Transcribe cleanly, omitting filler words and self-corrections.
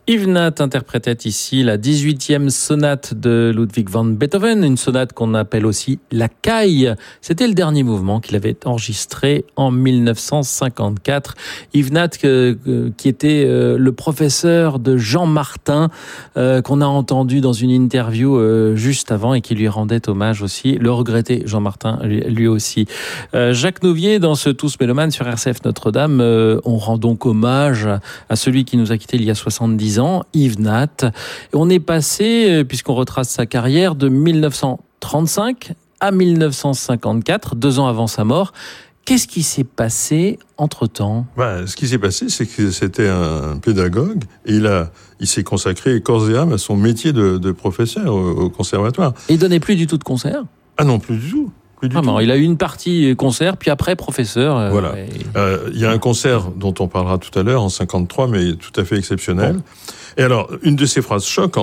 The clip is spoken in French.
Yves Nat interprétait ici la 18e sonate de Ludwig van Beethoven, une sonate qu'on appelle aussi la caille. C'était le dernier mouvement qu'il avait enregistré en 1954. Yves Nat, qui était le professeur de Jean Martin, qu'on a entendu dans une interview juste avant et qui lui rendait hommage aussi. Le regretté Jean Martin, lui aussi. Jacques Nouvier, dans ce Tous Mélomanes sur RCF Notre-Dame, on rend donc hommage à celui qui nous a quittés il y a 70 ans, Yves Nat. Et on est passé, puisqu'on retrace sa carrière, de 1935 à 1954, 2 ans avant sa mort. Qu'est-ce qui s'est passé entre-temps ? Ce qui s'est passé, c'est que c'était un pédagogue et il s'est consacré corps et âme à son métier de professeur au conservatoire. Et il donnait plus du tout de concerts ? Ah non, plus du tout. Vraiment, il a eu une partie concert, puis après professeur. Voilà. Il y a un concert dont on parlera tout à l'heure en 53, mais tout à fait exceptionnel. Bon. Et alors, une de ses phrases choc,